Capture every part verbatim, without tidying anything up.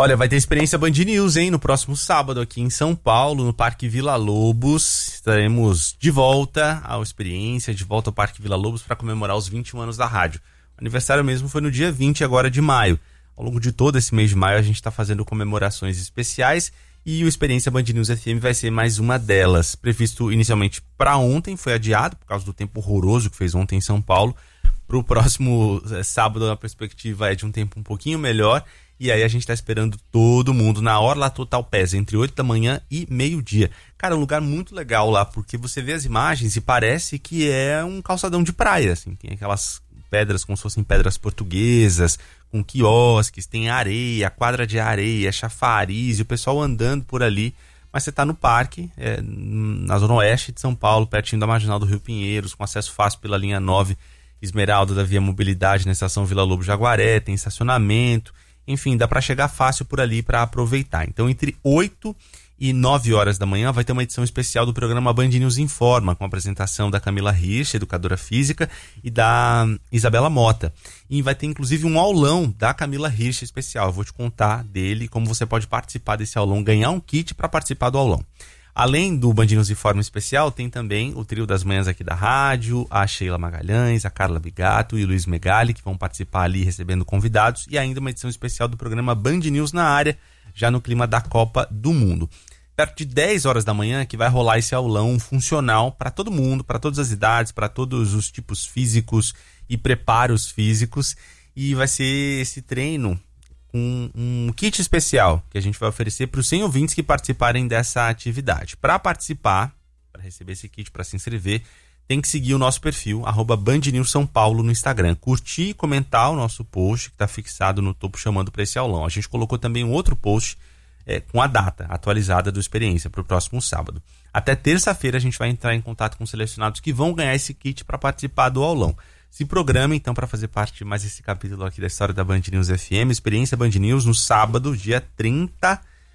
Olha, vai ter experiência Band News, hein? No próximo sábado aqui em São Paulo, no Parque Vila Lobos. Estaremos de volta ao Experiência, de volta ao Parque Vila Lobos para comemorar os vinte e um anos da rádio. O aniversário mesmo foi no dia vinte agora de maio. Ao longo de todo esse mês de maio a gente está fazendo comemorações especiais e o Experiência Band News F M vai ser mais uma delas. Previsto inicialmente para ontem, foi adiado por causa do tempo horroroso que fez ontem em São Paulo. Para o próximo é, sábado a perspectiva é de um tempo um pouquinho melhor. E aí a gente tá esperando todo mundo na Orla Total Pes, entre oito da manhã e meio-dia. Cara, é um lugar muito legal lá, porque você vê as imagens e parece que é um calçadão de praia, assim. Tem aquelas pedras como se fossem pedras portuguesas, com quiosques, tem areia, quadra de areia, chafariz, e o pessoal andando por ali. Mas você tá no parque, é, na zona oeste de São Paulo, pertinho da Marginal do Rio Pinheiros, com acesso fácil pela linha nove Esmeralda da Via Mobilidade, na estação Vila Lobo Jaguaré, tem estacionamento. Enfim, dá para chegar fácil por ali para aproveitar. Então, entre oito e nove horas da manhã vai ter uma edição especial do programa Band News Informa, com a apresentação da Camila Hirsch, educadora física, e da Isabela Mota. E vai ter inclusive um aulão da Camila Hirsch especial. Eu vou te contar dele, como você pode participar desse aulão, ganhar um kit para participar do aulão. Além do Band News Informa especial, tem também o trio das manhãs aqui da rádio, a Sheila Magalhães, a Carla Bigato e o Luiz Megali, que vão participar ali recebendo convidados, e ainda uma edição especial do programa Band News na área, já no clima da Copa do Mundo. Perto de dez horas da manhã que vai rolar esse aulão funcional para todo mundo, para todas as idades, para todos os tipos físicos e preparos físicos, e vai ser esse treino com um kit especial que a gente vai oferecer para os cem ouvintes que participarem dessa atividade. Para participar, para receber esse kit, para se inscrever, tem que seguir o nosso perfil, arroba Band News São Paulo no Instagram. Curtir e comentar o nosso post que está fixado no topo chamando para esse aulão. A gente colocou também um outro post é, com a data atualizada do Experiência para o próximo sábado. Até terça-feira a gente vai entrar em contato com selecionados que vão ganhar esse kit para participar do aulão. Se programa então para fazer parte de mais esse capítulo aqui da história da Band News F M, Experiência Band News, no sábado, dia trinta,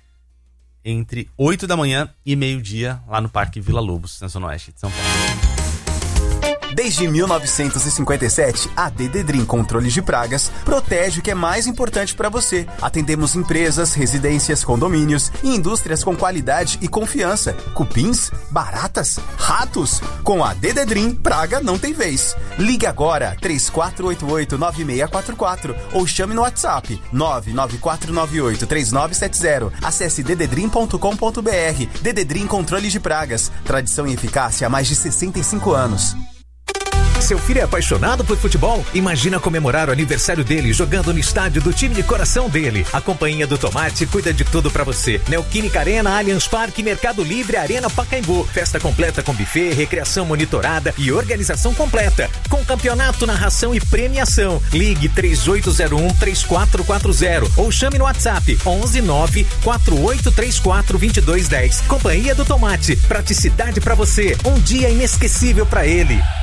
entre oito da manhã e meio-dia, lá no Parque Vila Lobos, na Zona Oeste de São Paulo. Desde mil novecentos e cinquenta e sete, a Dededrim Controles de Pragas protege o que é mais importante para você. Atendemos empresas, residências, condomínios e indústrias com qualidade e confiança. Cupins, baratas, ratos. Com a Dededrim, praga não tem vez. Ligue agora, três quatro oito oito, nove seis quatro quatro ou chame no WhatsApp nove nove quatro nove oito, três nove sete zero. Acesse dededrim ponto com ponto b r. Dededrim Controles de Pragas. Tradição e eficácia há mais de sessenta e cinco anos. Seu filho é apaixonado por futebol? Imagina comemorar o aniversário dele jogando no estádio do time de coração dele. A Companhia do Tomate cuida de tudo pra você. Neoquímica Arena, Allianz Parque, Mercado Livre, Arena Pacaembu. Festa completa com buffet, recreação monitorada e organização completa. Com campeonato, narração e premiação. Ligue três oito zero um, três quatro quatro zero ou chame no WhatsApp onze nove quatro oito três quatro dois dois um zero. Companhia do Tomate. Praticidade pra você. Um dia inesquecível pra ele.